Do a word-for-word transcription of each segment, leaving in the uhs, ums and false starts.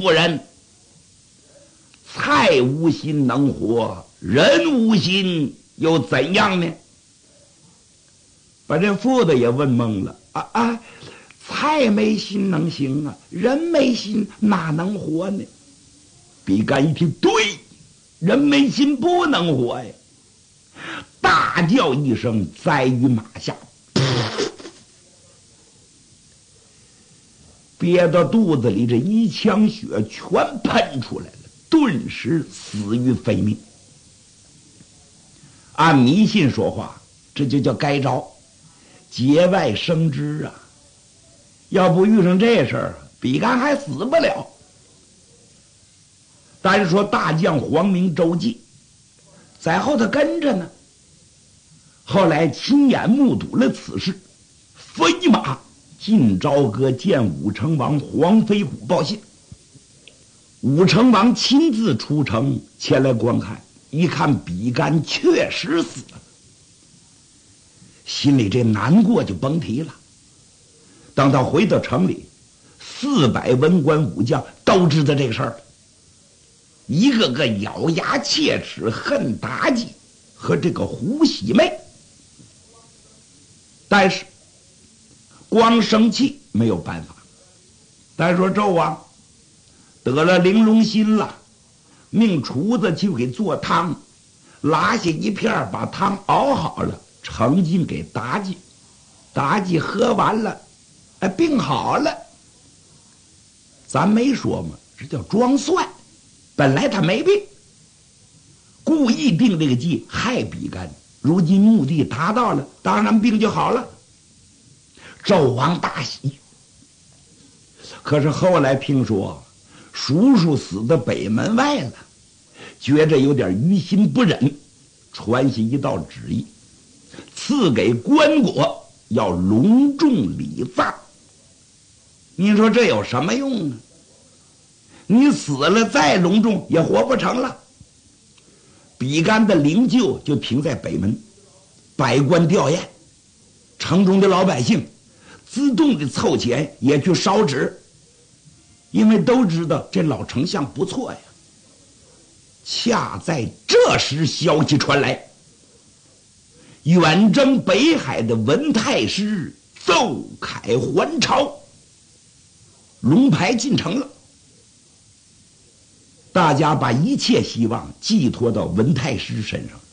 夫人，菜无心能活，人无心又怎样呢？把这妇子也问懵了啊啊！菜没心能行啊，人没心哪能活呢？比干一听，对，人没心不能活呀！大叫一声，栽于马下，憋到肚子里这一腔血全喷出来了，顿时死于非命。按迷信说话，这就叫该着，节外生枝啊！要不遇上这事儿，比干还死不了。单说大将黄明、周济在后头跟着呢，后来亲眼目睹了此事，飞马进朝歌见武成王黄飞虎报信。武成王亲自出城前来观看，一看比干确实死了，心里这难过就甭提了。等到回到城里，四百文官武将都知道这个事儿，一个个咬牙切齿，恨妲己和这个胡喜妹。但是光生气没有办法。单说纣王得了玲珑心了，命厨子去给做汤，拉下一片把汤熬好了，呈进给妲己。妲己喝完了，哎，病好了。咱没说嘛，这叫装蒜，本来他没病，故意定这个计害比干。如今目的达到了，当然病就好了。纣王大喜。可是后来听说叔叔死在北门外了，觉着有点于心不忍，传下一道旨意，赐给棺椁要隆重礼葬。你说这有什么用呢？你死了再隆重也活不成了。比干的灵柩就停在北门，百官吊唁，城中的老百姓自动的凑钱也去烧纸，因为都知道这老丞相不错呀。恰在这时，消息传来，远征北海的文太师奏凯还朝，龙牌进城了。大家把一切希望寄托到文太师身上。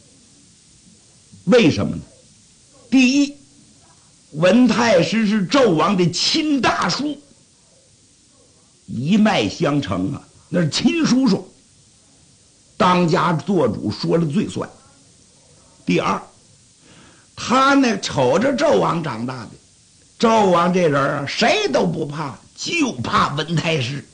为什么呢？第一，文太师是纣王的亲大叔，一脉相承啊，那是亲叔叔，当家做主说了最算。第二，他呢瞅着纣王长大的，纣王这人啊谁都不怕，就怕文太师。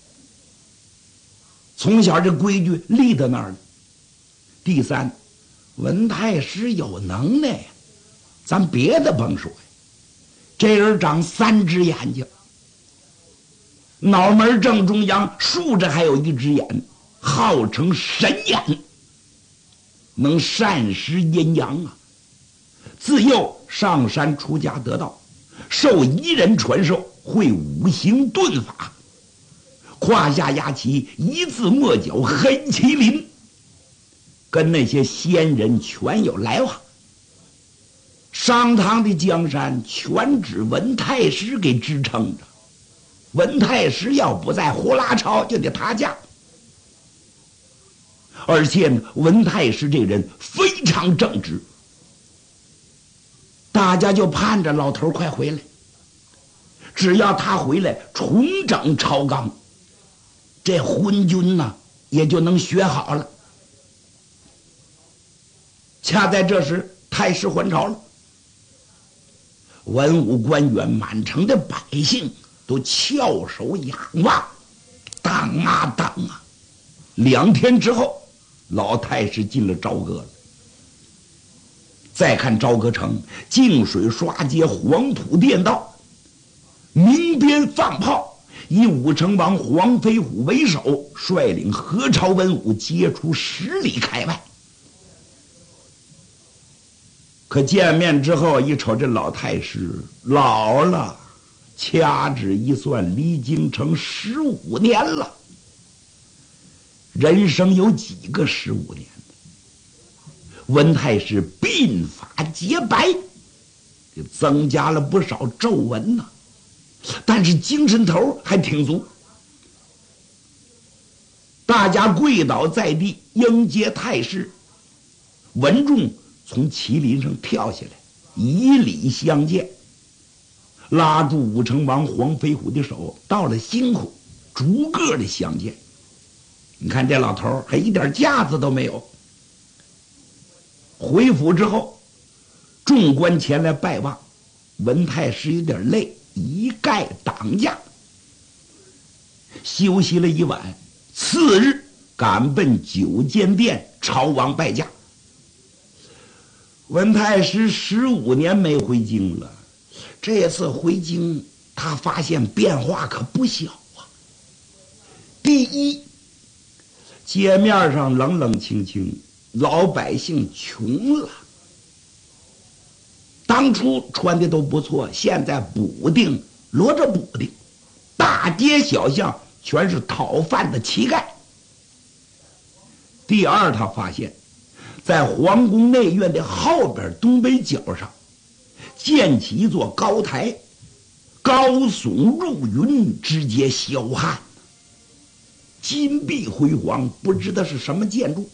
从小这规矩立在那儿了。第三，文太师有能耐呀，咱别的甭说呀，这人长三只眼睛，脑门正中央竖着还有一只眼，号称神眼，能善识阴阳啊。自幼上山出家得道，受一人传授，会五行遁法，胯下压旗，一字墨角黑麒麟，跟那些仙人全有来往。商汤的江山全指文太师给支撑着，文太师要不在，呼啦超就得塌架。而且呢，文太师这人非常正直，大家就盼着老头快回来，只要他回来重整朝纲，这昏君呢也就能学好了。恰在这时，太师还朝了，文武官员满城的百姓都翘首仰望，当啊当啊。两天之后，老太师进了朝歌了。再看朝歌城，净水刷街，黄土垫道，鸣鞭放炮，以武成王黄飞虎为首，率领何朝文武接出十里开外。可见面之后一瞅，这老太师老了， 掐指一算，离京城十五年了。人生有几个十五年的？文太师鬓发洁白，就增加了不少皱纹呢，但是精神头还挺足。大家跪倒在地迎接太师，文仲从麒麟上跳下来，以礼相见，拉住武成王黄飞虎的手，道了辛苦，逐个的相见。你看这老头还一点架子都没有。回府之后，众官前来拜望，文太师有点累，一概挡驾，休息了一晚。次日赶奔九间殿朝王拜驾。文太师十五年没回京了，这次回京，他发现变化可不小啊。第一，街面上冷冷清清，老百姓穷了。当初穿的都不错，现在补丁摞着补丁，大街小巷全是讨饭的乞丐。第二，他发现在皇宫内院的后边东北角上建起一座高台，高耸入云，直接霄汉，金碧辉煌，不知道是什么建筑。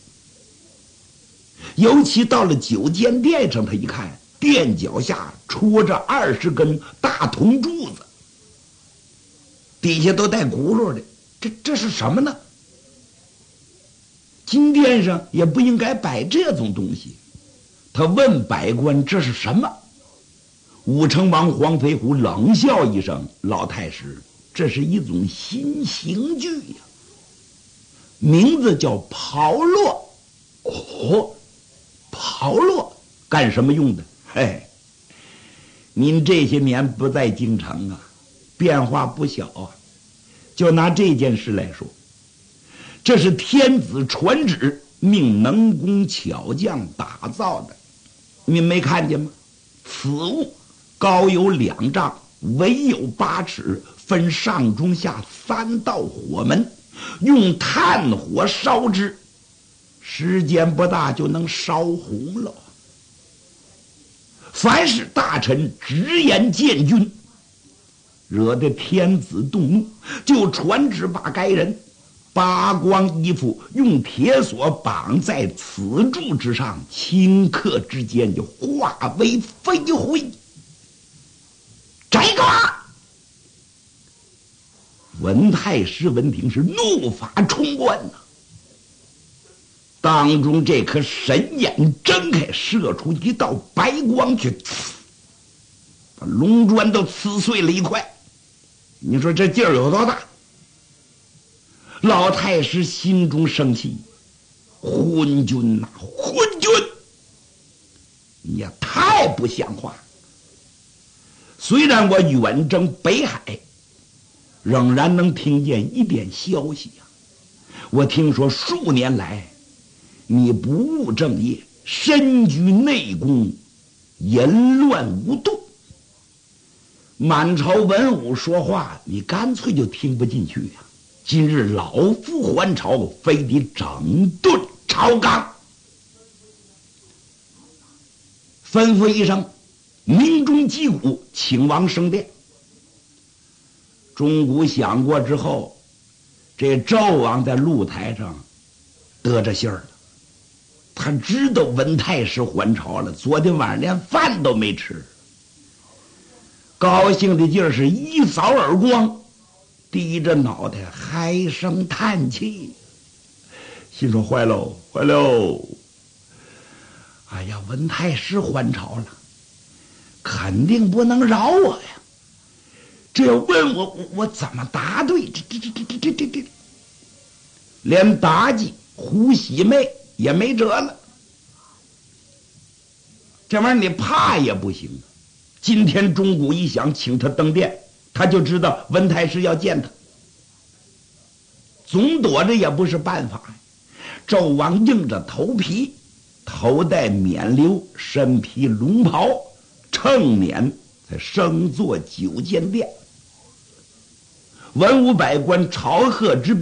尤其到了九间殿上，他一看，殿脚下戳着二十根大铜柱子，底下都带轱辘的，这这是什么呢？金殿上也不应该摆这种东西。他问百官这是什么？武成王黄飞虎冷笑一声：“老太师，这是一种新刑具呀，名字叫炮烙。”哦，炮烙干什么用的？嘿，您这些年不在京城啊，变化不小啊。就拿这件事来说，这是天子传旨命能工巧匠打造的，您没看见吗？此物高有两丈，围有八尺，分上中下三道火门，用炭火烧之，时间不大就能烧红了。凡是大臣直言见君，惹得天子动怒，就传旨把该人扒光衣服，用铁锁绑在此柱之上，顷刻之间就化为飞灰。这个文太师闻听是怒发冲冠呐、啊，当中这颗神眼睁开，射出一道白光去，把龙砖都呲碎了一块。你说这劲儿有多大？老太师心中生气，昏君呐、啊，昏君，你也太不像话。虽然我远征北海，仍然能听见一点消息啊。我听说数年来你不务正业，身居内宫，淫乱无度，满朝文武说话你干脆就听不进去呀、啊。今日老夫还朝，非得整顿朝纲。吩咐一声，鸣钟击鼓，请王升殿。钟鼓响过之后，这赵王在露台上得着信儿了，他知道文太师还朝了，昨天晚上连饭都没吃，高兴的劲儿是一扫耳光，低着脑袋唉声叹气，心说坏喽坏喽，哎呀，文太师还朝了，肯定不能饶我呀，这要问我我我怎么答对？这这这这这这这连妲己胡喜妹也没辙了，这玩意儿你怕也不行。今天钟鼓一响，请他登殿，他就知道文太师要见他，总躲着也不是办法。纣王硬着头皮，头戴冕旒，身披龙袍，乘辇才升坐九间殿。 文武百官朝贺之